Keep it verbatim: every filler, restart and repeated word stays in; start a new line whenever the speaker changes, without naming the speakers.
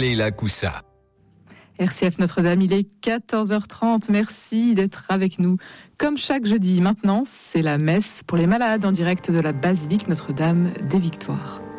Leila Koussa.
R C F Notre-Dame, il est quatorze heures trente. Merci d'être avec nous. Comme chaque jeudi, maintenant, c'est la messe pour les malades en direct de la basilique Notre-Dame des Victoires.